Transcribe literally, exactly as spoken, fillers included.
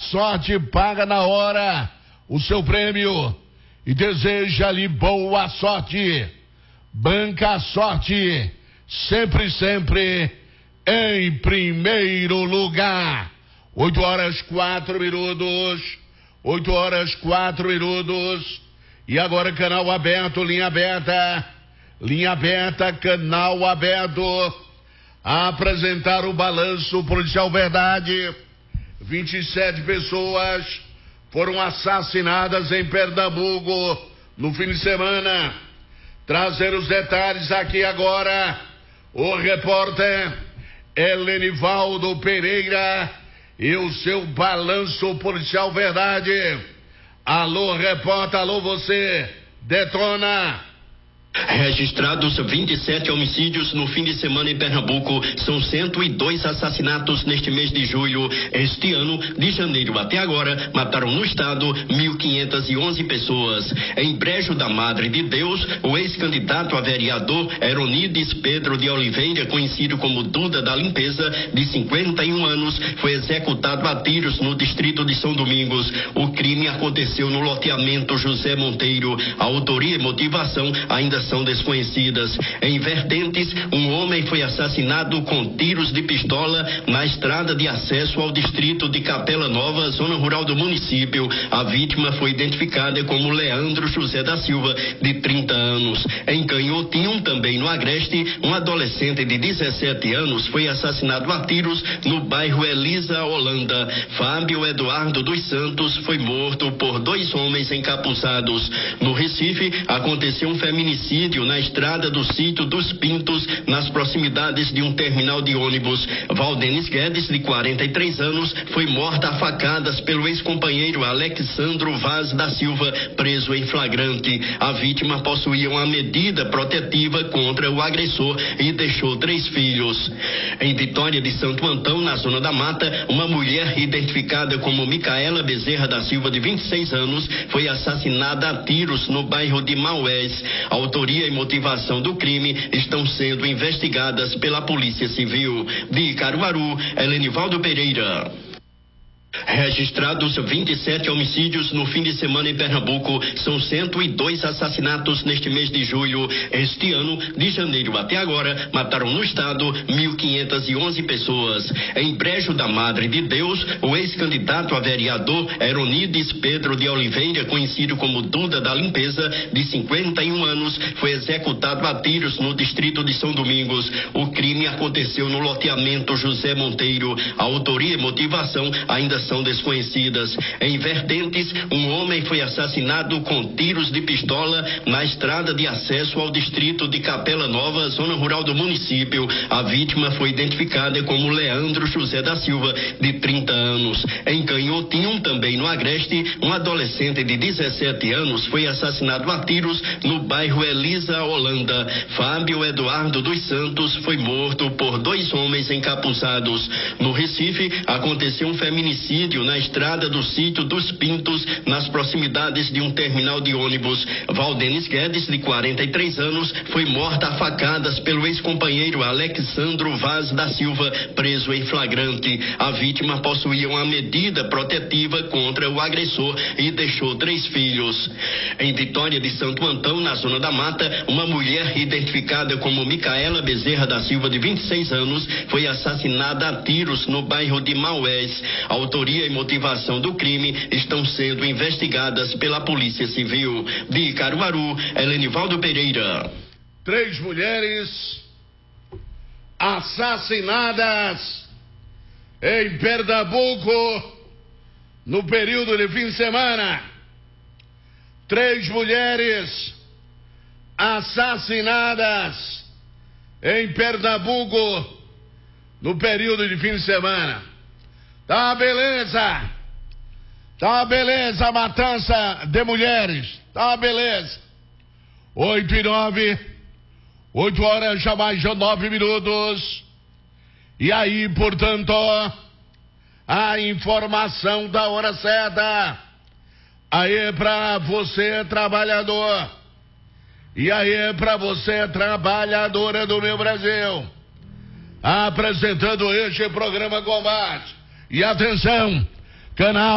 sorte paga na hora o seu prêmio e deseja-lhe boa sorte. Banca a sorte, sempre, sempre em primeiro lugar. Oito horas, quatro minutos. Oito horas, quatro minutos. E agora canal aberto, linha aberta. Linha aberta, canal aberto. A apresentar o balanço policial verdade. vinte e sete pessoas foram assassinadas em Pernambuco no fim de semana. Trazer os detalhes aqui agora, o repórter Helenivaldo Pereira e o seu balanço policial verdade. Alô, repórter, alô você, detona. Registrados vinte e sete homicídios no fim de semana em Pernambuco, são cento e dois assassinatos neste mês de julho. Este ano, de janeiro até agora, mataram no estado mil quinhentas e onze pessoas. Em Brejo da Madre de Deus, o ex-candidato a vereador Eronides Pedro de Oliveira, conhecido como Duda da Limpeza, de cinquenta e um anos, foi executado a tiros no distrito de São Domingos. O crime aconteceu no loteamento José Monteiro. A autoria e motivação ainda são desconhecidas. Em Vertentes, um homem foi assassinado com tiros de pistola na estrada de acesso ao distrito de Capela Nova, zona rural do município. A vítima foi identificada como Leandro José da Silva, de trinta anos. Em Canhotinho, também no Agreste, um adolescente de dezessete anos foi assassinado a tiros no bairro Elisa Holanda. Fábio Eduardo dos Santos foi morto por dois homens encapuzados. No Recife, aconteceu um feminicídio na estrada do sítio dos Pintos, nas proximidades de um terminal de ônibus. Valdenis Guedes, de quarenta e três anos, foi morta a facadas pelo ex-companheiro Alexandro Vaz da Silva, preso em flagrante. A vítima possuía uma medida protetiva contra o agressor e deixou três filhos. Em Vitória de Santo Antão, na zona da Mata, uma mulher identificada como Micaela Bezerra da Silva, de vinte e seis anos, foi assassinada a tiros no bairro de Maués. A autoria e motivação do crime estão sendo investigadas pela Polícia Civil. De Caruaru, Helenivaldo Pereira. Registrados vinte e sete homicídios no fim de semana em Pernambuco, são cento e dois assassinatos neste mês de julho. Este ano, de janeiro até agora, mataram no estado mil quinhentas e onze pessoas. Em Brejo da Madre de Deus, o ex-candidato a vereador Eronides Pedro de Oliveira, conhecido como Duda da Limpeza, de cinquenta e um anos, foi executado a tiros no distrito de São Domingos. O crime aconteceu no loteamento José Monteiro. A autoria e motivação ainda são desconhecidas. Em Vertentes, um homem foi assassinado com tiros de pistola na estrada de acesso ao distrito de Capela Nova, zona rural do município. A vítima foi identificada como Leandro José da Silva, de trinta anos. Em Canhotinho, também no Agreste, um adolescente de dezessete anos foi assassinado a tiros no bairro Elisa Holanda. Fábio Eduardo dos Santos foi morto por dois homens encapuzados. No Recife, aconteceu um feminicídio na estrada do sítio dos Pintos, nas proximidades de um terminal de ônibus. Valdenis Guedes, de quarenta e três anos, foi morta a facadas pelo ex-companheiro Alexandro Vaz da Silva, preso em flagrante. A vítima possuía uma medida protetiva contra o agressor e deixou três filhos. Em Vitória de Santo Antão, na zona da Mata, uma mulher identificada como Micaela Bezerra da Silva, de vinte e seis anos, foi assassinada a tiros no bairro de Maués. A autoria e motivação do crime estão sendo investigadas pela Polícia Civil. De Caruaru, Helenivaldo Pereira. Três mulheres assassinadas em Pernambuco no período de fim de semana. Três mulheres assassinadas em Pernambuco no período de fim de semana. Tá beleza, tá beleza a matança de mulheres, tá beleza. Oito e nove, oito horas já mais de nove minutos. E aí, portanto, a informação da hora certa. Aí pra você, trabalhador. E aí pra você, trabalhadora do meu Brasil. Apresentando este programa Combate. E atenção, canal